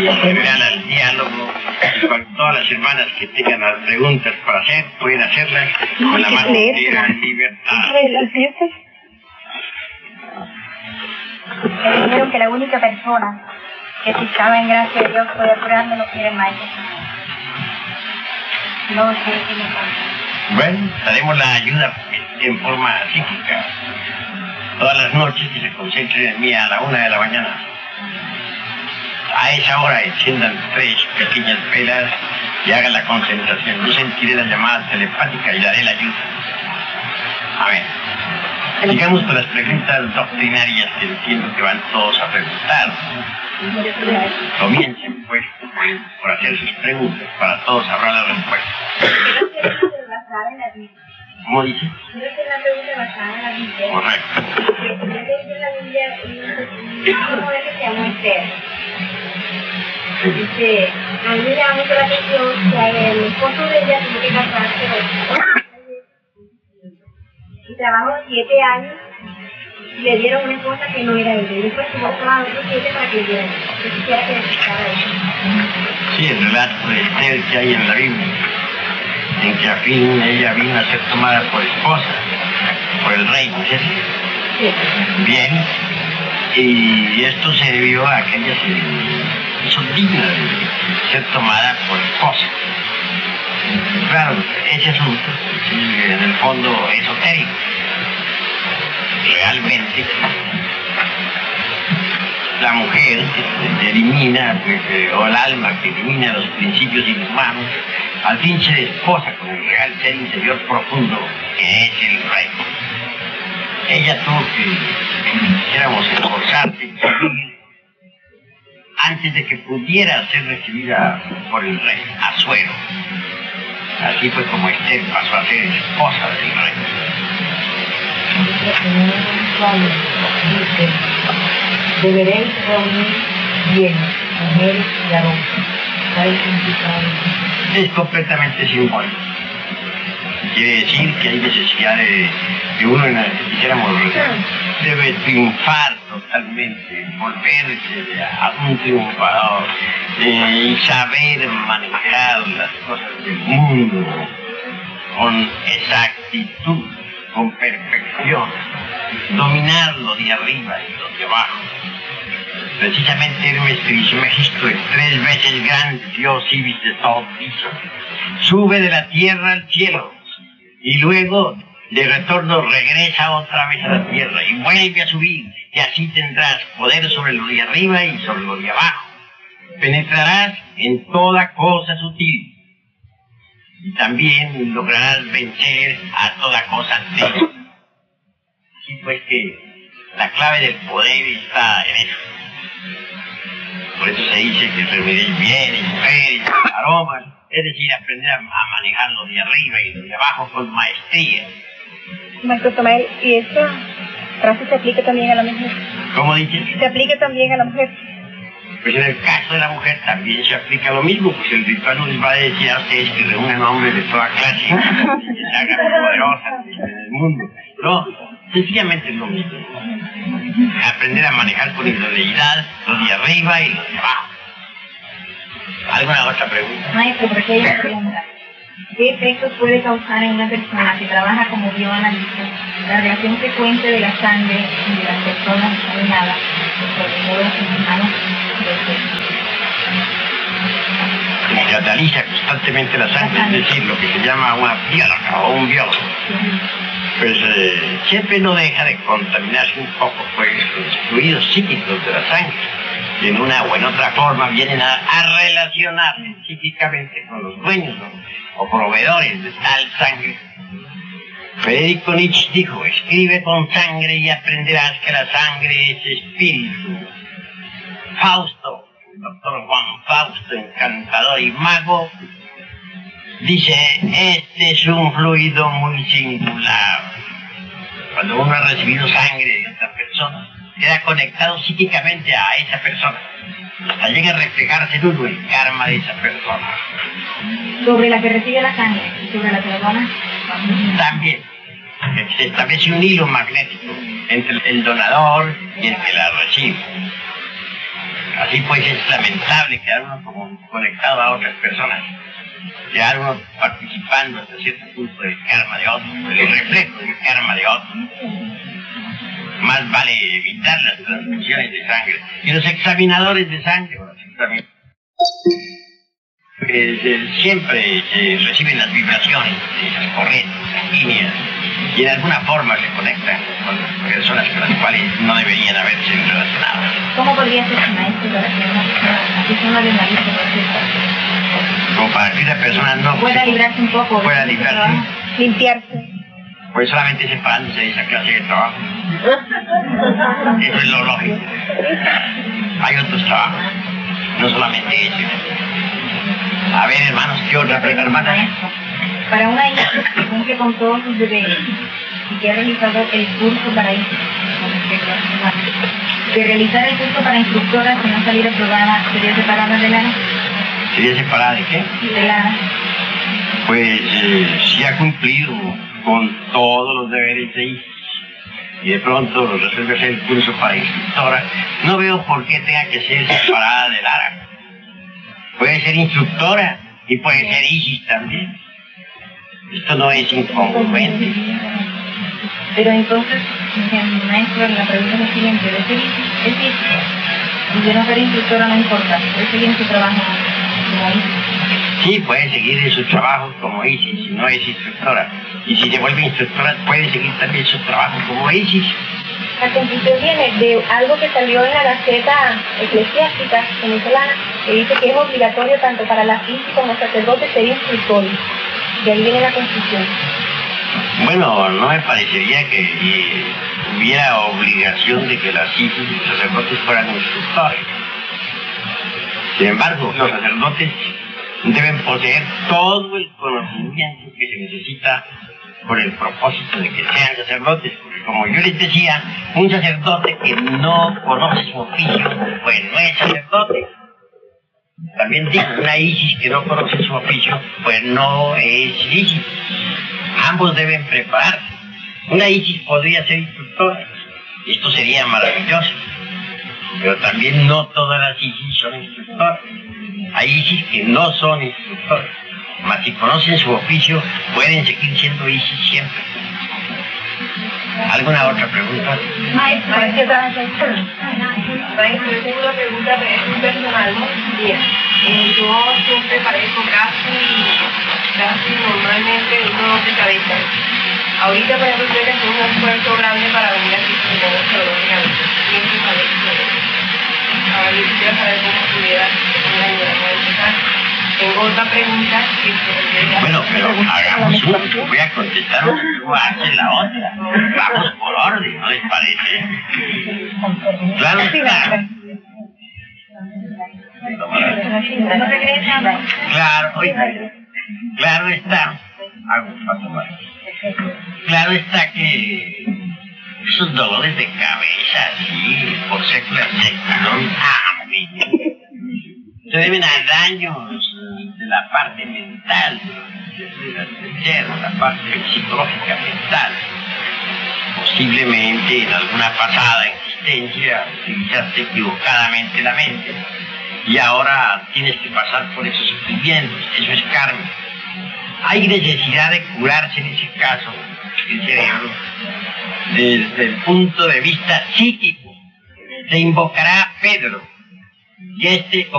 general al diálogo. Con todas las hermanas que tengan las preguntas para hacer, pueden hacerlas con la más entera libertad. Me dijeron que la única persona que si estaba en gracia de Dios podía curarme lo quiere más. No sé qué me pasa. Bueno, daremos la ayuda en forma psíquica. Todas las noches que se concentren en mí a la 1 de la mañana. A esa hora enciendan 3 pequeñas velas y hagan la concentración. Yo sentiré la llamada telepática y daré la ayuda. A ver, sigamos con las preguntas doctrinarias que entiendo que van todos a preguntar. Comiencen, pues, por hacer sus preguntas. Para todos habrá la respuesta. ¿Cómo dice? Creo que es una pregunta basada en la Biblia. Correcto. Yo leí en la Biblia una mujer que se llama Esther. Dice, a mí me llama mucho la atención que el esposo de ella tuvo que casarse y trabajó 7 años y le dieron una esposa que no era ella. Y después tuvo que trabajar otros 7 para que le dieran. Yo quisiera que le explicara eso. Sí, el relato de Esther que hay en la Biblia, en que a fin ella vino a ser tomada por esposa, por el rey, ¿no es cierto? Sí. Bien, y esto se debió a que ella se hizo digna de ser tomada por esposa. Claro, ese asunto es en el fondo esotérico. Realmente, la mujer que elimina, o el alma que elimina los principios inhumanos, al fin se desposa con el real ser interior profundo que es el rey. Ella tuvo que, quisiéramos, esforzarse y servir antes de que pudiera ser recibida por el rey, Asuero. Así fue como Esther pasó a ser esposa del rey. Deberéis reunir bien, mujeres y varones. ¿Sabes qué significa? Es completamente simbólico. Quiere decir que hay necesidad de que uno, quisiéramos, debe triunfar totalmente, volverse a un triunfador, y saber manejar las cosas del mundo con exactitud, con perfección, dominar lo de arriba y lo de abajo. Precisamente Hermes Trismegisto, el 3 veces grande Dios Ibis de todo piso, sube de la tierra al cielo y luego de retorno regresa otra vez a la tierra y vuelve a subir, y así tendrás poder sobre lo de arriba y sobre lo de abajo. Penetrarás en toda cosa sutil y también lograrás vencer a toda cosa débil. Así pues que la clave del poder está en eso. Por eso se dice que reunir bienes, mujeres, aromas, es decir, aprender a manejar lo de arriba y lo de abajo con maestría. Maestro Tomael, ¿y esta frase se aplica también a la mujer? ¿Cómo dices? ¿Se aplica también a la mujer? Pues en el caso de la mujer también se aplica lo mismo, pues el ritual no les va a decir a ustedes que reúnan hombres de toda clase y que se hagan poderosas en el mundo. No, sencillamente es lo mismo. Aprender a manejar con idoneidad lo de arriba y lo de abajo. ¿Alguna otra pregunta? Maestro, ¿por qué hay una pregunta? ¿Qué efectos puede causar en una persona que trabaja como bioanalista la relación frecuente de la sangre y de las personas examinadas, sobre todo los humanos? Se analiza constantemente la sangre, es decir, lo que se llama una bióloga o un biólogo. Pues siempre no deja de contaminarse un poco, pues, los fluidos psíquicos de la sangre. Y en una o en otra forma vienen a relacionarse psíquicamente con los dueños o proveedores de tal sangre. Federico Nietzsche dijo: escribe con sangre y aprenderás que la sangre es espíritu. Fausto, el doctor Juan Fausto, encantador y mago, dice: este es un fluido muy singular. Cuando uno ha recibido sangre de otra persona, queda conectado psíquicamente a esa persona. Hasta llega a reflejarse en uno el karma de esa persona. Sobre la que recibe la sangre y sobre la que la dona. También se establece un hilo magnético entre el donador y el que la recibe. Así pues es lamentable quedar uno como conectado a otras personas, quedar uno participando hasta cierto punto del karma de otros, del reflejo del karma de otros. Más vale evitar las transfusiones de sangre. Y los examinadores de sangre, siempre reciben las vibraciones de esas corrientes sanguíneas y en alguna forma se conectan con personas con las cuales no deberían haberse relacionado. ¿Cómo podría ser un maestro para que una persona de una lista de como para que esa persona no pueda librarse un poco, pueda librarse, limpiarse? Pues solamente separándose de esa clase de trabajo. Eso es lo lógico. Hay otros trabajos, no solamente ese. A ver, hermanos, ¿qué otra pregunta? Para una hija que cumple con todos sus deberes y que ha realizado el curso para hijos, de realizar el curso para instructora, si no saliera aprobada, ¿sería separada de Lara? ¿Sería separada de qué? De Lara. Pues si ha cumplido con todos los deberes de hijos y de pronto resuelve hacer el curso para instructora, no veo por qué tenga que ser separada de Lara. Puede ser instructora y puede ser Isis también. Esto no es incongruente. Pero entonces, maestro, la pregunta es la siguiente: ¿de ser Isis es Isis? Y de no ser instructora no importa, puede seguir en su trabajo como Isis. Sí, puede seguir en su trabajo como Isis, si no es instructora. Y si se vuelve instructora, puede seguir también su trabajo como Isis. La confusión viene de algo que salió en la Gaceta Eclesiástica venezolana, que dice que es obligatorio tanto para las ISIS como los sacerdotes ser instructores. De ahí viene la confusión. Bueno, no me parecería que hubiera obligación de que las ISIS y los sacerdotes fueran instructores. Sin embargo, los sacerdotes deben poseer todo el conocimiento que se necesita por el propósito de que sean sacerdotes, porque como yo les decía, un sacerdote que no conoce su oficio, pues no es sacerdote. También digo, una Isis que no conoce su oficio, pues no es Isis. Ambos deben prepararse. Una Isis podría ser instructora, esto sería maravilloso, pero también no todas las Isis son instructoras. Hay Isis que no son instructores, mas si conocen su oficio, pueden seguir siendo Isis siempre. ¿Alguna otra pregunta? Maestro, yo tengo una pregunta, pero es muy personal. Bien, yo siempre parezco casi normalmente un dolor de cabeza. Ahorita, por ejemplo, estoy haciendo un esfuerzo grande para venir aquí con un dolor de cabeza. Siempre parezco. Ahora yo quisiera saber cómo pudiera ayudarme a empezar. Tengo otra pregunta que bueno, pero hagamos una. Yo voy a contestar una y luego hace la otra. Vamos por orden, ¿no les parece? Claro está. Claro, oiga, claro está. Hago para tomar. Claro está que esos dolores de cabeza, sí, por séculos se deben a daños de la parte mental, del ser, la parte psicológica mental. Posiblemente en alguna pasada existencia utilizaste equivocadamente la mente y ahora tienes que pasar por esos sufrimientos. Eso es karma. Hay necesidad de curarse en ese caso el cerebro desde el punto de vista psíquico. Se invocará a Pedro y